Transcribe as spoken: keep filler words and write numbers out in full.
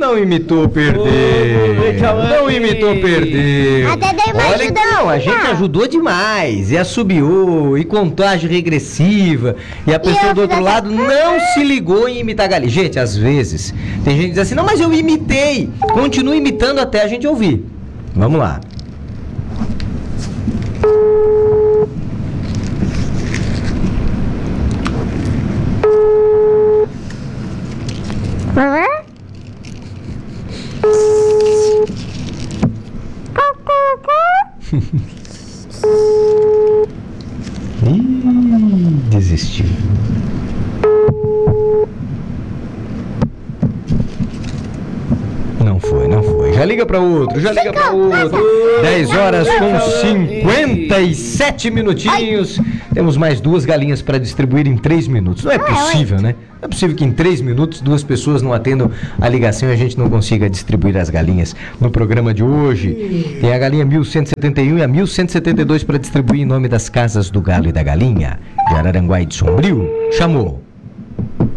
não imitou, perdeu. Não imitou, perdeu. Até dei uma Olha, ajuda. não, a gente ajudou demais. E assobiou, e contagem regressiva. E a pessoa eu do outro fiz lado não se ligou em imitar a galinha. Gente, às vezes, tem gente que diz assim, não, mas eu imitei. Continua imitando até a gente ouvir. Vamos lá. Ih, desistiu. Não foi, não foi. Já liga para outro, já liga para outro. dez horas com cinquenta e sete minutinhos. Temos mais duas galinhas para distribuir em três minutos. Não é possível, né? Não é possível que em três minutos duas pessoas não atendam a ligação e a gente não consiga distribuir as galinhas no programa de hoje. Tem a galinha mil cento e setenta e um e a mil cento e setenta e dois para distribuir em nome das Casas do Galo e da Galinha, de Araranguá e de Sombrio. Chamou.